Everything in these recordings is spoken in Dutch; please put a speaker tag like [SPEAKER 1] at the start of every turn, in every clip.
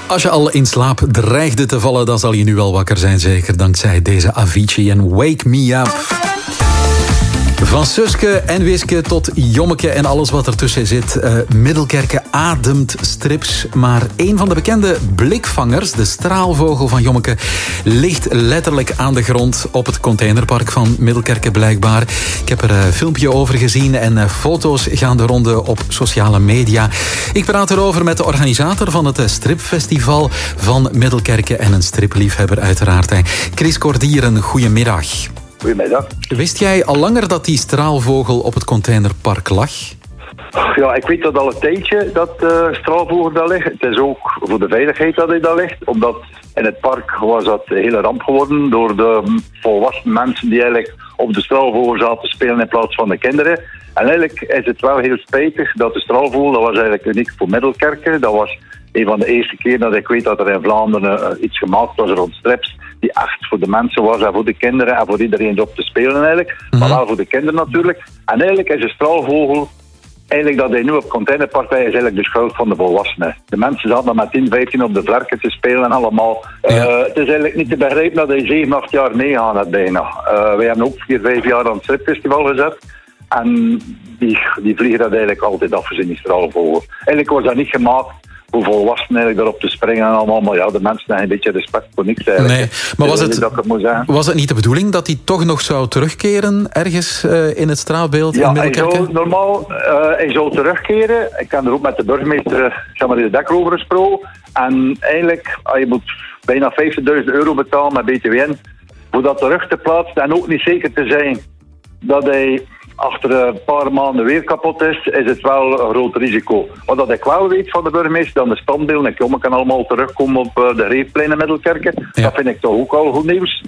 [SPEAKER 1] Als je al in slaap dreigde te vallen, dan zal je nu wel wakker zijn, zeker dankzij deze Avicii en Wake Me Up. Van Suske en Wiske tot Jommeke en alles wat ertussen zit. Middelkerke ademt strips. Maar een van de bekende blikvangers, de straalvogel van Jommeke, ligt letterlijk aan de grond op het containerpark van Middelkerke blijkbaar. Ik heb er een filmpje over gezien en foto's gaan de ronde op sociale media. Ik praat erover met de organisator van het stripfestival van Middelkerke en een stripliefhebber uiteraard. Chris Cordieren, goedemiddag.
[SPEAKER 2] Goedemiddag.
[SPEAKER 1] Wist jij al langer dat die straalvogel op het containerpark lag?
[SPEAKER 2] Ja, ik weet dat al een tijdje dat straalvogel daar ligt. Het is ook voor de veiligheid dat hij daar ligt. Omdat in het park was dat een hele ramp geworden door de volwassen mensen die eigenlijk op de straalvogel zaten spelen in plaats van de kinderen. En eigenlijk is het wel heel spijtig dat de straalvogel, dat was eigenlijk uniek voor Middelkerke. Dat was een van de eerste keer dat ik weet dat er in Vlaanderen iets gemaakt was rond strips die echt voor de mensen was en voor de kinderen en voor iedereen erop te spelen eigenlijk. Maar wel voor de kinderen natuurlijk. En eigenlijk is de straalvogel, eigenlijk dat hij nu op containerpark is eigenlijk de schuld van de volwassenen. De mensen zaten met 10, 15 op de vlerken te spelen en allemaal. Ja. Het is eigenlijk niet te begrijpen dat hij 7, 8 jaar meegaan had bijna. Wij hebben ook 4, 5 jaar aan het stripfestival gezet. En die vliegen dat eigenlijk altijd af in die straalvogel. Eigenlijk was dat niet gemaakt voor volwassenen eigenlijk daarop te springen en allemaal. Maar ja, de mensen hebben een beetje respect voor niks eigenlijk.
[SPEAKER 1] Nee, maar was het niet de bedoeling dat hij toch nog zou terugkeren ergens in het straalbeeld in Middelkerke?
[SPEAKER 2] Ja, hij zou terugkeren. Ik heb er ook met de burgemeester Jean-Marie de Dekker over gesproken. En eigenlijk, je moet bijna €50.000 betalen met BTWN voor dat terug te plaatsen en ook niet zeker te zijn dat hij achter een paar maanden weer kapot is het wel een groot risico. Wat dat ik wel weet van de burgemeester, dan de standbeelden en Jommeke kan allemaal terugkomen op de Reefplein in Middelkerke. Ja. Dat vind ik toch ook al goed nieuws.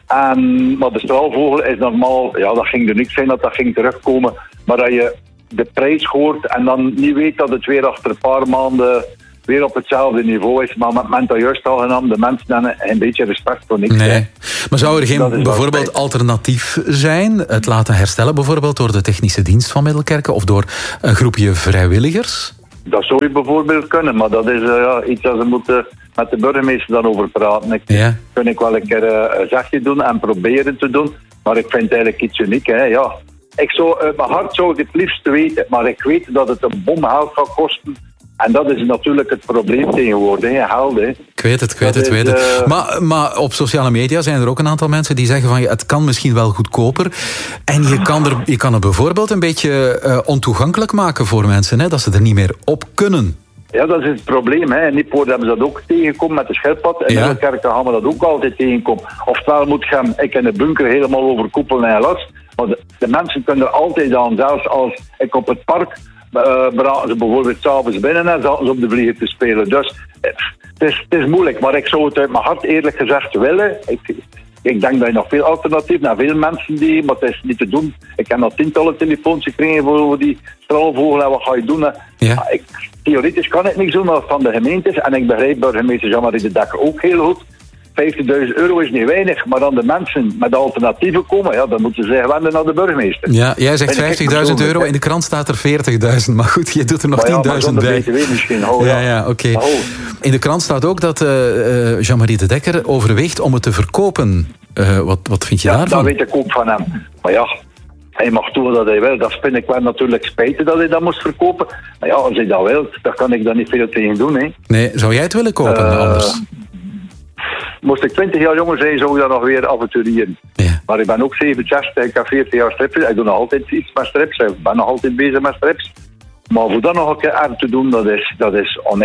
[SPEAKER 2] Maar de straalvogel is normaal, ja, dat ging er niks zijn dat ging terugkomen. Maar dat je de prijs hoort en dan niet weet dat het weer achter een paar maanden weer op hetzelfde niveau is, maar met mental juist al genomen, de mensen hebben een beetje respect voor niks.
[SPEAKER 1] Nee. Maar zou er geen bijvoorbeeld alternatief zijn? Het laten herstellen bijvoorbeeld door de technische dienst van Middelkerke of door een groepje vrijwilligers?
[SPEAKER 2] Dat zou je bijvoorbeeld kunnen, maar dat is iets dat ze moeten met de burgemeester dan over praten. Kun ik wel een keer een zegje doen en proberen te doen, maar ik vind het eigenlijk iets uniek. Hè? Ja. Uit mijn hart zou ik het liefst weten, maar ik weet dat het een bom geld gaat kosten. En dat is natuurlijk het probleem tegenwoordig, geld. Hè.
[SPEAKER 1] Ik weet het. Maar op sociale media zijn er ook een aantal mensen die zeggen van het kan misschien wel goedkoper. En je kan het bijvoorbeeld een beetje ontoegankelijk maken voor mensen, hè, dat ze er niet meer op kunnen.
[SPEAKER 2] Ja, dat is het probleem. Hè. In Niepoort hebben ze dat ook tegengekomen met de schildpad. En in Middelkerke gaan we dat ook altijd tegenkomen. Oftewel moet je ik in de bunker helemaal overkoepelen en glas. Maar de mensen kunnen er altijd aan. Zelfs als ik op het park braken ze bijvoorbeeld 's avonds binnen en zaten ze op de vlieger te spelen. Dus het is moeilijk, maar ik zou het uit mijn hart eerlijk gezegd willen. Ik denk dat je nog veel alternatieven hebt, veel mensen maar het is niet te doen. Ik heb nog tientallen telefoons gekregen voor die straalvogel en wat ga je doen? Ja. Theoretisch kan ik niks doen als het van de gemeente is en ik begrijp burgemeester Jean-Marie de Dekker ook heel goed. €50.000 is niet weinig, maar dan de mensen met alternatieven komen, ja, dan moeten ze wenden naar de burgemeester.
[SPEAKER 1] Ja, jij zegt €50.000, in de krant staat er 40.000, maar goed, je doet er nog 10.000 bij.
[SPEAKER 2] BTW misschien.
[SPEAKER 1] Oké. In de krant staat ook dat Jean-Marie de Dekker overweegt om het te verkopen. Wat vind je daarvan?
[SPEAKER 2] Dat weet ik ook van hem. Maar ja, hij mag doen wat hij wil. Dat vind ik wel natuurlijk spijtig dat hij dat moest verkopen. Maar ja, als hij dat wil, dan kan ik daar niet veel tegen doen. Hè.
[SPEAKER 1] Nee, zou jij het willen kopen anders?
[SPEAKER 2] Moest ik 20 jaar jonger zijn, zou ik dat nog weer avonturieren. Ja. Maar ik ben ook 67, ik heb 40 jaar strips. Ik doe nog altijd iets met strips. Ik ben nog altijd bezig met strips. Maar voor dat nog een keer aan te doen, dat is oneindig.